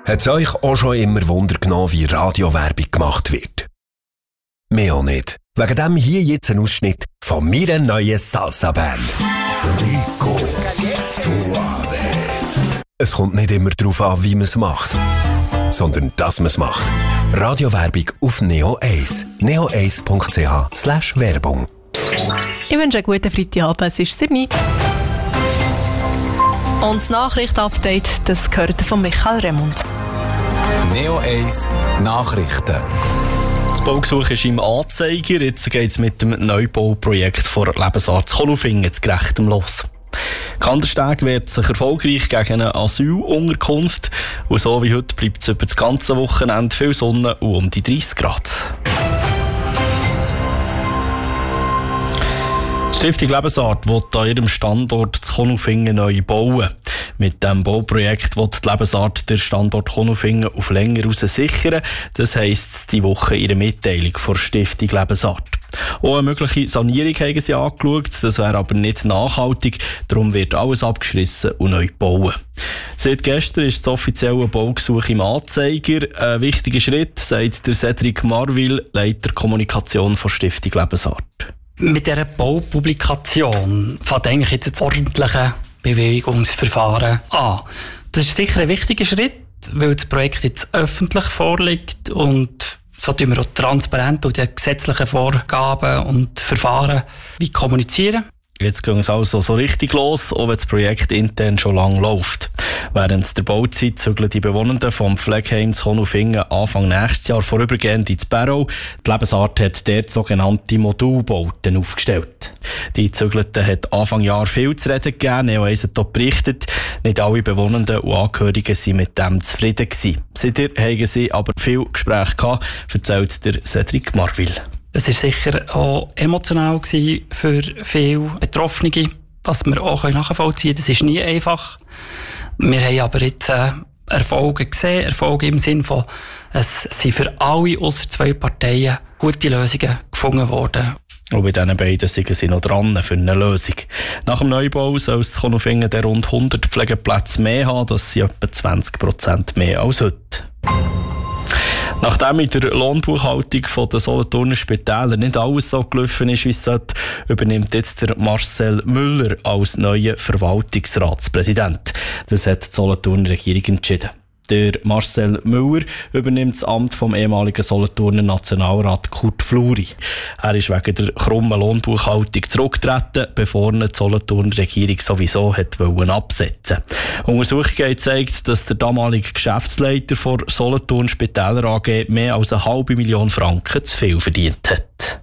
Hat es euch auch schon immer Wunder genommen, wie Radiowerbung gemacht wird? Mir auch nicht. Wegen dem hier jetzt ein Ausschnitt von meiner neuen Salsa-Band. Rico Suave. Es kommt nicht immer darauf an, wie man es macht, sondern dass man es macht. Radiowerbung auf Neo 1. neo1.ch/Werbung. Ich wünsche einen guten Freitagabend, es ist 7 Uhr. Und das Nachrichtenupdate, das gehört von Michael Remund. Neo 1 Nachrichten. Das Baugesuch ist im Anzeiger. Jetzt geht es mit dem Neubauprojekt von Lebensart Konufingen zu Gerechtem los. Kandersteg wehrt sich erfolgreich gegen eine Asylunterkunft. Und so wie heute bleibt es über das ganze Wochenende viel Sonne und um die 30 Grad. Die Stiftung Lebensart will an ihrem Standort zu Konufingen neu bauen. Mit diesem Bauprojekt will die Lebensart den Standort Konufingen auf länger hinaus sichern. Das heisst die Woche in ihrer Mitteilung der Stiftung Lebensart. Auch eine mögliche Sanierung haben sie angeschaut, das wäre aber nicht nachhaltig, darum wird alles abgeschrissen und neu gebaut. Seit gestern ist das offizielle Baugesuch im Anzeiger. Ein wichtiger Schritt, sagt der Cedric Marville, Leiter Kommunikation der Stiftung Lebensart. Mit dieser Baupublikation fängt eigentlich jetzt das ordentliche Bewilligungsverfahren an. Das ist sicher ein wichtiger Schritt, weil das Projekt jetzt öffentlich vorliegt und so tun wir auch transparent und die gesetzlichen Vorgaben und Verfahren wie kommunizieren. Jetzt geht es also so richtig los, auch wenn das Projekt intern schon lange läuft. Während der Bauzeit zügeln die Bewohnenden vom Pflegeheim zu Konufingen Anfang nächstes Jahr vorübergehend ins Barrow. Die Lebensart hat dort sogenannte Modulbauten aufgestellt. Die Eingezügelten hat Anfang Jahr viel zu reden gegeben. Neo 1 hat dort berichtet, nicht alle Bewohnenden und Angehörigen waren mit dem zufrieden gewesen. Seitdem haben sie aber viel Gespräche gehabt, erzählt der Cedric Marville. Es war sicher auch emotional für viele Betroffene, was wir auch nachvollziehen können. Das ist nie einfach. Wir haben aber jetzt Erfolge gesehen. Erfolge im Sinne von, es sind für alle ausser 2 Parteien gute Lösungen gefunden worden. Und bei diesen beiden sind sie noch dran für eine Lösung. Nach dem Neubau soll es Konufingen rund 100 Pflegeplätze mehr haben. Das sind etwa 20% mehr als heute. Nachdem in der Lohnbuchhaltung der Solothurner Spitäler nicht alles so gelaufen ist, wie es sollte, übernimmt jetzt der Marcel Müller als neuer Verwaltungsratspräsident. Das hat die Solothurner Regierung entschieden. Der Marcel Müller übernimmt das Amt vom ehemaligen Solothurner Nationalrat Kurt Fluri. Er ist wegen der krummen Lohnbuchhaltung zurückgetreten, bevor die Solothurner Regierung sowieso absetzen wollte. Untersuchungen haben gezeigt, dass der damalige Geschäftsleiter der Solothurn Spitäler AG mehr als 500.000 Franken zu viel verdient hat.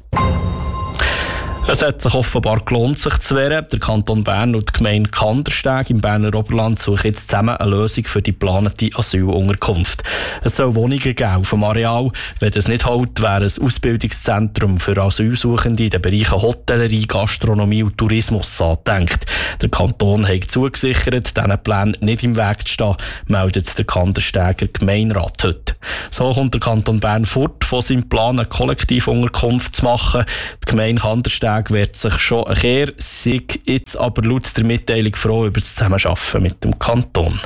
Es hat sich offenbar gelohnt, sich zu wehren. Der Kanton Bern und die Gemeinde Kandersteg im Berner Oberland suchen jetzt zusammen eine Lösung für die geplante Asylunterkunft. Es soll Wohnungen geben auf dem Areal. Wenn das nicht hält, wäre ein Ausbildungszentrum für Asylsuchende in den Bereichen Hotellerie, Gastronomie und Tourismus angedenkt. Der Kanton hat zugesichert, diesen Plänen nicht im Weg zu stehen, meldet der Kandersteger Gemeinderat heute. So kommt der Kanton Bern fort von seinem Plan, eine Kollektivunterkunft zu machen. Die Gemeinde Kandersteg wird sich schon erkehren, sei jetzt aber laut der Mitteilung froh über das Zusammenarbeiten mit dem Kanton.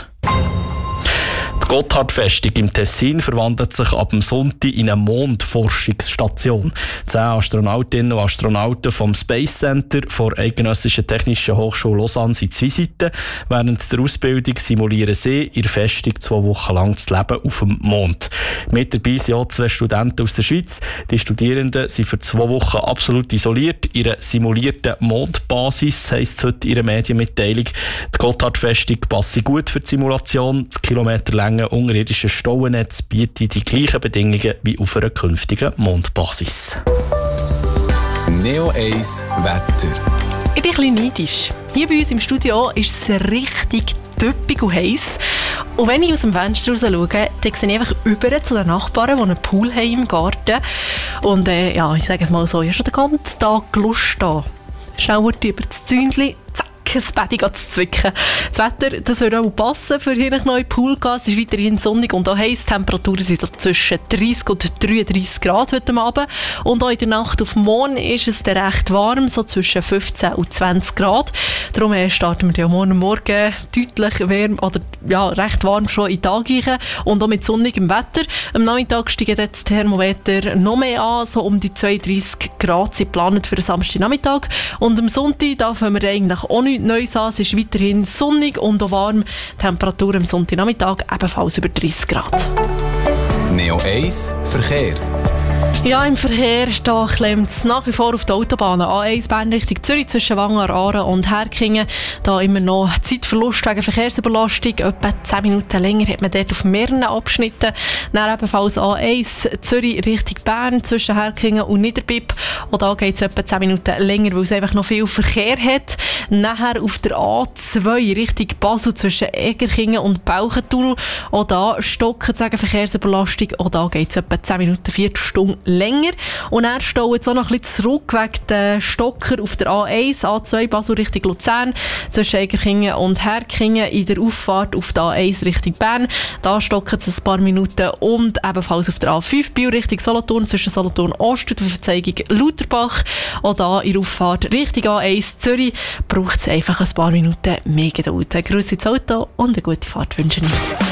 Die Gotthardfestung im Tessin verwandelt sich ab dem Sonntag in eine Mondforschungsstation. 10 Astronautinnen und Astronauten vom Space Center der Eidgenössischen Technischen Hochschule Lausanne sind zu Visite. Während der Ausbildung simulieren sie in der Festung 2 Wochen lang das Leben auf dem Mond. Mit dabei sind auch 2 Studenten aus der Schweiz. Die Studierenden sind für 2 Wochen absolut isoliert. Ihre simulierten Mondbasis heisst es heute in ihrer Medienmitteilung. Die Gotthardfestung passt gut für die Simulation. Das kilometerlange unterirdische Stauennetz bietet die gleichen Bedingungen wie auf einer künftigen Mondbasis. Neo 1 Wetter. Ich bin ein bisschen neidisch. Hier bei uns im Studio ist es richtig düppig und heiß. Und wenn ich aus dem Fenster raus schaue, dann sehe ich einfach über zu den Nachbarn, die einen Pool haben im Garten. Und ich sage es mal so, ich habe schon den ganzen Tag Lust da. Schau über das Zäunchen, zack, ein Bett zu zwicken. Das Wetter, das würde auch passen für hier noch in den Pool gehen. Es ist weiterhin sonnig und auch heiß. Die Temperaturen sind so zwischen 30 und 33 Grad heute Abend. Und auch in der Nacht auf morgen ist es dann recht warm, so zwischen 15 und 20 Grad. Darum starten wir ja morgen deutlich wärm, oder ja, recht warm schon in den Tag rein und auch mit sonnigem Wetter. Am Nachmittag steigen das Thermometer noch mehr an, so um die 32 Grad sind geplant für den Samstagnachmittag. Und am Sonntag, da fangen wir eigentlich auch nichts Neues an. Es ist weiterhin sonnig und auch warm. Temperatur am Sonntagnachmittag ebenfalls über 30 Grad. Neo 1 Verkehr. Ja, im Verkehr da klemmt es nach wie vor auf der Autobahn. A1 Bern Richtung Zürich zwischen Wangen, Aaren und Herkingen. Da immer noch Zeitverlust wegen Verkehrsüberlastung. Etwa 10 Minuten länger hat man dort auf mehreren Abschnitten. Dann ebenfalls A1 Zürich Richtung Bern zwischen Herkingen und Niederbipp. Und da geht es etwa 10 Minuten länger, weil es einfach noch viel Verkehr hat. Nachher auf der A2 Richtung Basel zwischen Egerkingen und Bauchentunnel. Auch da stocken wegen Verkehrsüberlastung. Auch da geht es etwa 10 Minuten, 4 Stunden länger. Und er staut jetzt auch noch ein bisschen zurück wegen der Stocker auf der A1, A2 Basel Richtung Luzern, zwischen Egerkingen und Herkingen in der Auffahrt auf der A1 Richtung Bern. Da stocken es ein paar Minuten und ebenfalls auf der A5 Biel Richtung Solothurn, zwischen Solothurn Ost und der Verzeigung Lauterbach. Auch da in der Auffahrt Richtung A1 Zürich braucht es einfach ein paar Minuten mehr Geduld. Grüße ins Auto und eine gute Fahrt wünsche ich.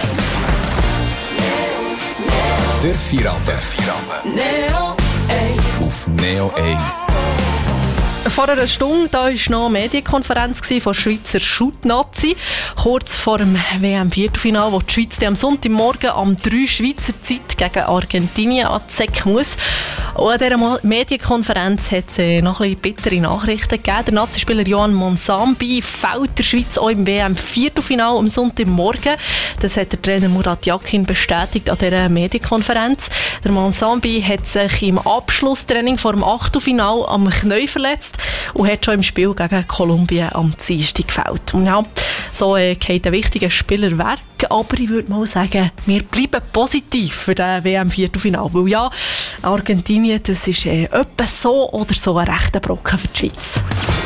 Der Feierabend. Neo 1. Auf Neo 1. Vor einer Stunde war noch eine Medienkonferenz von der Schweizer Shoot-Nazi. Kurz vor dem WM-Viertelfinale, wo die Schweiz am Sonntagmorgen um 3 Schweizer Zeit gegen Argentinien an die Säcke muss. Und an dieser Medienkonferenz hat es noch ein bisschen bittere Nachrichten gegeben. Der Nazispieler Johan Monsambi fällt der Schweiz auch im WM-Viertelfinale am Sonntagmorgen. Das hat der Trainer Murat Yakin bestätigt an dieser Medienkonferenz. Der Monsambi hat sich im Abschlusstraining vor dem Achtelfinale am Knie verletzt und hat schon im Spiel gegen Kolumbien am Dienstag gefällt. Und ja, so geht ein wichtiger Spieler weg, aber ich würde mal sagen, wir bleiben positiv für den WM-Viertelfinale, weil ja, Argentinien, das ist etwa so oder so ein rechter Brocken für die Schweiz.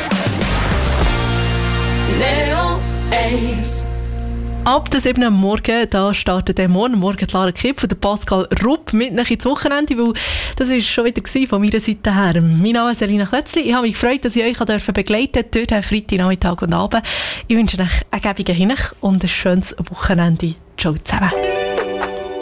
Neo 1. Ab der 7. Uhr morgen, da startet morgen die Lara Kipp und der Pascal Rupp mit nach ins Wochenende, weil das war schon wieder von meiner Seite her. Mein Name ist Selina Klötzli. Ich habe mich gefreut, dass ich euch begleiten durfte, dort Freitag, Nachmittag und Abend. Ich wünsche euch einen gäbigen Hin und ein schönes Wochenende. Ciao zusammen.